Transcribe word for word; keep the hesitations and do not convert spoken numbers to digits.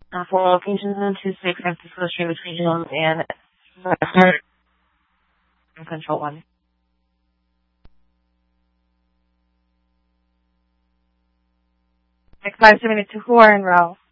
Uh, for locations one two six San Francisco Street between Jones and Control one. Next five seventy-two, who are en route?